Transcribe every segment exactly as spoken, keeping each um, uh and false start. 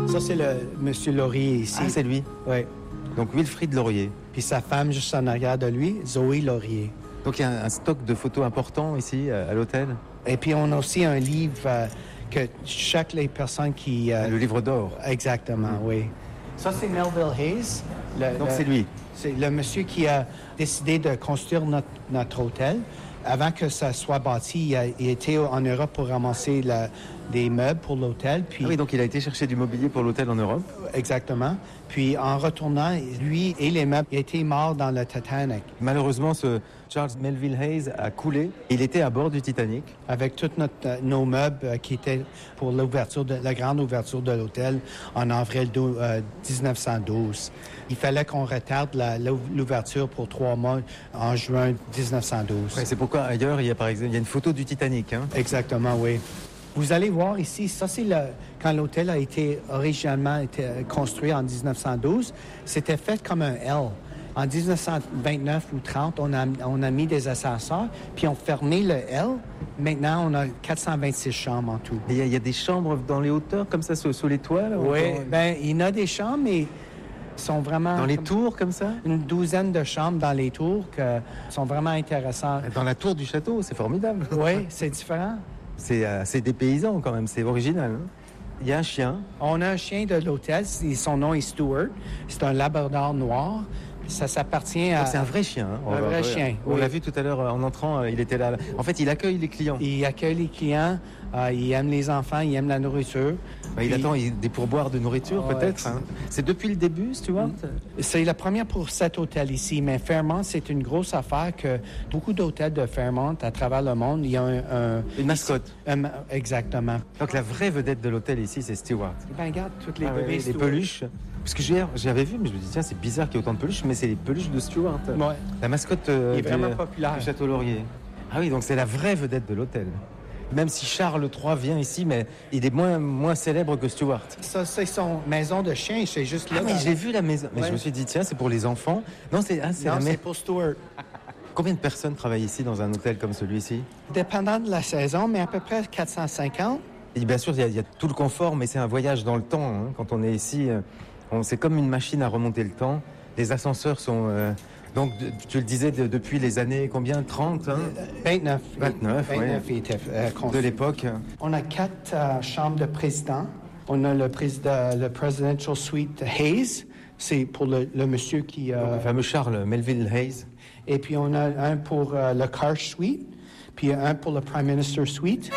Ça, c'est le monsieur Laurier ici. Ah, c'est lui. Oui. Donc Wilfrid Laurier. Puis sa femme juste en arrière de lui, Zoé Laurier. Donc il y a un, un stock de photos important ici à, à l'hôtel. Et puis on a aussi un livre euh, que chaque les personnes qui... Euh, le livre d'or. Exactement, mmh. oui. Ça, c'est Melville Hayes. Le, Donc le, c'est lui. C'est le monsieur qui a décidé de construire notre, notre hôtel. Avant que ça soit bâti, il, a, il était en Europe pour ramasser la, des meubles pour l'hôtel. Puis, ah oui, donc il a été chercher du mobilier pour l'hôtel en Europe. Exactement. Puis en retournant, lui et les meubles étaient morts dans le Titanic. Malheureusement, ce Charles Melville Hayes a coulé. Il était à bord du Titanic. Avec tous euh, nos meubles euh, qui étaient pour l'ouverture de, la grande ouverture de l'hôtel en avril euh, dix-neuf cent douze. Il fallait qu'on retarde la, l'ouverture pour trois mois en juin dix-neuf cent douze. Ouais, c'est pourquoi ailleurs, il y a par exemple il y a une photo du Titanic. Hein? Exactement, oui. Vous allez voir ici, ça c'est le, quand l'hôtel a été originalement été construit en dix-neuf cent douze, c'était fait comme un L. En dix-neuf cent vingt-neuf ou trente, on a, on a mis des ascenseurs, puis on fermé le L. Maintenant, on a quatre cent vingt-six chambres en tout. Il y, y a des chambres dans les hauteurs, comme ça, sous, sous les toits? Là, oui, bien, il y en a des chambres, mais sont vraiment... Dans les tours, comme ça? Une douzaine de chambres dans les tours qui sont vraiment intéressantes. Dans la tour du château, c'est formidable. Oui, c'est différent. C'est, euh, c'est des paysans quand même, c'est original. Hein? Il y a un chien. On a un chien de l'hôtel, son nom est Stuart. C'est un labrador noir. Ça s'appartient à... Donc c'est un vrai chien. Hein? Un vrai chien, On oui. l'a vu tout à l'heure en entrant, il était là. En fait, il accueille les clients. Il accueille les clients, euh, il aime les enfants, il aime la nourriture. Bah, il Puis... attend il, des pourboires de nourriture, oh, peut-être. Hein? C'est depuis le début, Stuart? C'est la première pour cet hôtel ici, mais Fairmont, c'est une grosse affaire que beaucoup d'hôtels de Fairmont à travers le monde, il y a un... un une mascotte. Un, exactement. Donc la vraie vedette de l'hôtel ici, c'est Stuart. Ben regarde, toutes les ah, bébés oui, les peluches. Parce que hier, j'avais vu, mais je me dis, tiens, c'est bizarre qu'il y ait autant de peluches, mais c'est les peluches de Stuart. Ouais. La mascotte euh, il est vraiment du, populaire. du Château Laurier. Ah oui, donc c'est la vraie vedette de l'hôtel. Même si Charles trois vient ici, mais il est moins, moins célèbre que Stuart. Ça, c'est son maison de chien, c'est juste là. Ah, mais dans... j'ai vu la maison. Mais ouais. je me suis dit, tiens, c'est pour les enfants. Non, c'est, ah, c'est, non, la c'est ma... pour Stuart. Combien de personnes travaillent ici dans un hôtel comme celui-ci? Dépendant de la saison, mais à peu près quatre cent cinquante. Et bien sûr, il y, a, il y a tout le confort, mais c'est un voyage dans le temps. Hein. Quand on est ici, on, c'est comme une machine à remonter le temps. Les ascenseurs sont... Euh, donc, tu le disais, de, depuis les années, combien? trente hein? vingt-neuf. vingt-neuf, vingt-neuf oui. était, euh, de l'époque. On a quatre euh, chambres de président. On a le président, le Presidential Suite Hayes. C'est pour le, le monsieur qui... Euh... Donc, le fameux Charles Melville Hayes. Et puis, on a un pour euh, le Karsh Suite, puis un pour le Prime Minister Suite.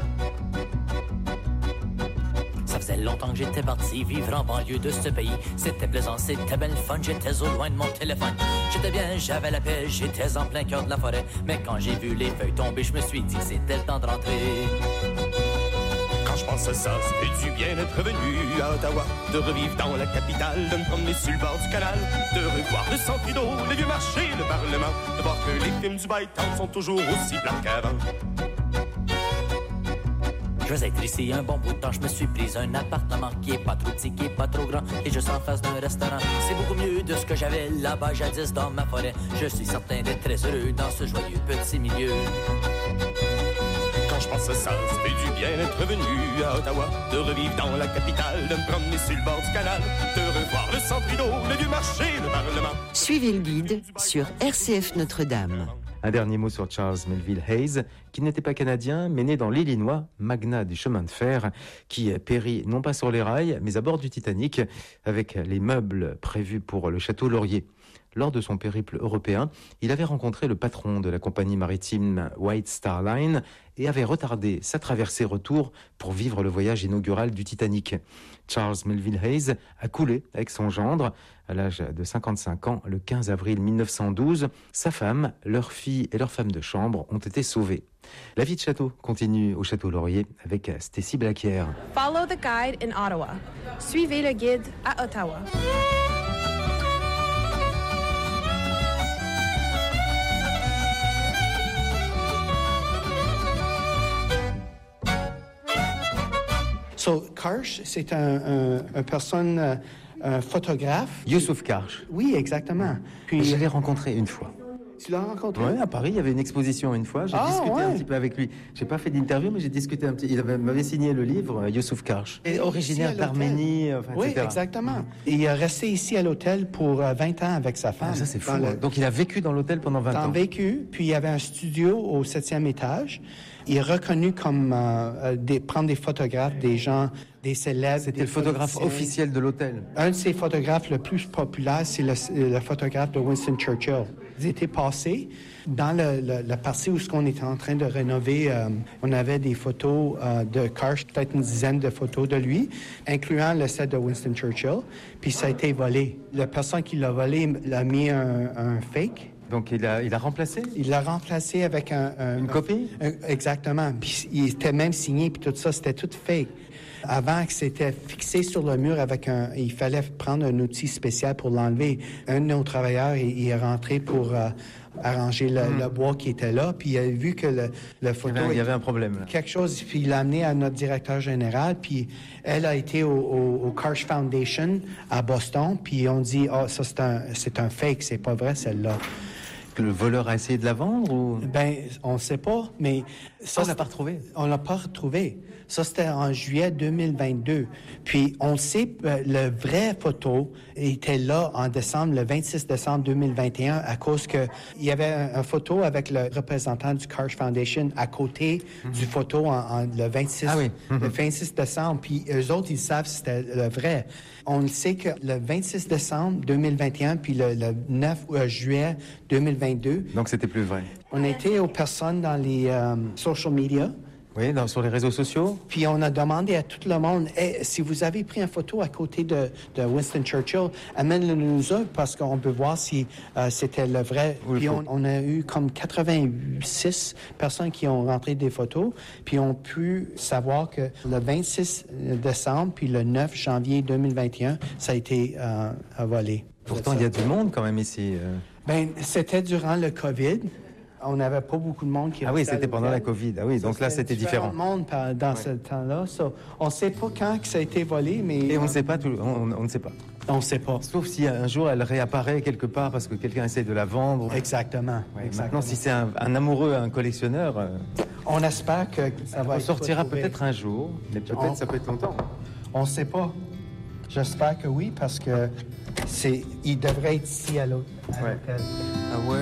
Ça faisait longtemps que j'étais parti vivre en banlieue de ce pays. C'était plaisant, c'était belle fun, j'étais au loin de mon téléphone. J'étais bien, j'avais la paix, j'étais en plein cœur de la forêt. Mais quand j'ai vu les feuilles tomber, je me suis dit que c'était le temps de rentrer. Quand je pense à ça, ça fait du bien d'être venu à Ottawa, de revivre dans la capitale, de me promener sur le bord du canal, de revoir le centre Trudeau, les vieux marchés, le Parlement, de voir que les films du Bytown sont toujours aussi blancs qu'avant. Je vais être ici un bon bout de temps, je me suis pris un appartement qui est pas trop petit, qui est pas trop grand, et juste en face d'un restaurant. C'est beaucoup mieux de ce que j'avais là-bas jadis dans ma forêt. Je suis certain d'être très heureux dans ce joyeux petit milieu. Quand je pense à ça, ça fait du bien d'être venu à Ottawa, de revivre dans la capitale, de me promener sur le bord du canal, de revoir le centre Trudeau, le vieux marché, le Parlement. Suivez le guide sur R C F Notre-Dame. Un dernier mot sur Charles Melville Hayes, qui n'était pas canadien, mais né dans l'Illinois, magnat du chemin de fer, qui périt non pas sur les rails, mais à bord du Titanic, avec les meubles prévus pour le Château Laurier. Lors de son périple européen, il avait rencontré le patron de la compagnie maritime White Star Line et avait retardé sa traversée retour pour vivre le voyage inaugural du Titanic. Charles Melville Hayes a coulé avec son gendre à l'âge de cinquante-cinq ans le quinze avril mille neuf cent douze. Sa femme, leur fille et leur femme de chambre ont été sauvées. La vie de château continue au Château Laurier avec Stécie Blaquière. Follow the guide in Ottawa. Suivez le guide à Ottawa. So, Karsh, c'est un, un, un personne, un photographe. Youssouf Karsh. Oui, exactement. Puis je l'ai rencontré une fois. Tu l'as rencontré? Oui, à Paris, il y avait une exposition une fois. J'ai Ah, discuté ouais. un petit peu avec lui. J'ai pas fait d'interview, mais j'ai discuté un petit. Il avait- m'avait signé le livre, euh, Youssouf Karch. Et Originaire ici, à l'hôtel. d'Arménie, enfin, Oui, et cetera. exactement. Et il est resté ici à l'hôtel pour euh, vingt ans avec sa femme. Ah, ça, c'est fou. Dans le- hein. Donc, il a vécu dans l'hôtel pendant vingt Dans ans. vécu, puis il y avait un studio au septième étage. Il est reconnu comme euh, euh, des, prendre des photographes, des gens, des célèbres. C'était des le photographe politiciens. officiel de l'hôtel. Un de ses photographes le plus populaire, c'est le, le photographe de Winston Churchill. Ils étaient passés dans le, le, la partie où ce qu'on était en train de rénover. Euh, on avait des photos euh, de Karch, peut-être une dizaine de photos de lui, incluant le set de Winston Churchill. Puis ça a été volé. La personne qui l'a volé l'a mis un, un fake. Donc, il a, il a remplacé Il l'a remplacé avec un... un- une copie. un- exactement. Puis il était même signé, puis tout ça, c'était tout fake. Avant que c'était fixé sur le mur avec un... Il fallait prendre un outil spécial pour l'enlever. Un de nos travailleurs, il, il est rentré pour euh, arranger le, le bois qui était là, puis il a vu que le, le Il photo... y avait, il y avait un problème. Là. Quelque chose, puis il l'a amené à notre directeur général, puis elle a été au, au, au Karch Foundation à Boston, puis on dit, ah, ça c'est un, c'est un fake, c'est pas vrai celle-là. Que le voleur a essayé de la vendre ou Ben, on ne sait pas, mais... Ça, on l'a pas retrouvé. On l'a pas retrouvé. Ça, c'était en juillet deux mille vingt-deux. Puis, on sait, euh, le vrai photo était là en décembre, le vingt-six décembre deux mille vingt et un, à cause que il y avait un, un photo avec le représentant du Karch Foundation à côté du photo en, en- le vingt-six, Ah oui. le vingt-six décembre. Puis, eux autres, ils savent si c'était le vrai. On sait que le vingt-six décembre deux mille vingt et un, puis le, le neuf euh, juillet deux mille vingt-deux, Donc, c'était plus vrai. on était aux personnes dans les euh, social media. Oui, dans, sur les réseaux sociaux. Puis on a demandé à tout le monde, hey, si vous avez pris une photo à côté de, de Winston Churchill, amène-le-nous parce qu'on peut voir si euh, c'était le vrai. Oui, puis faut- on, on a eu comme quatre-vingt-six personnes qui ont rentré des photos, puis ont pu savoir que le vingt-six décembre puis le neuf janvier deux mille vingt et un, ça a été euh, volé. Pourtant, il y a du monde quand même ici. euh. Ben, c'était durant le COVID. On n'avait pas beaucoup de monde qui Ah oui, restait à c'était pendant la l'hôtel. Covid. Ah oui, donc là, c'était différent. monde par- dans ce temps-là. So, on ne sait pas quand que ça a été volé, mais... Et on ne sait pas tout. On, on ne sait pas. On ne sait pas. Sauf si un jour elle réapparaît quelque part parce que quelqu'un essaie de la vendre. Exactement. Ouais, exactement. Maintenant, si c'est un, un amoureux, un collectionneur, euh, On espère que ça va on être sortira retrouvé. peut-être un jour, mais peut-être On- ça peut être longtemps. On ne sait pas. J'espère que oui, parce que c'est, il devrait être ici à l'hôtel. Ouais. Ah ouais.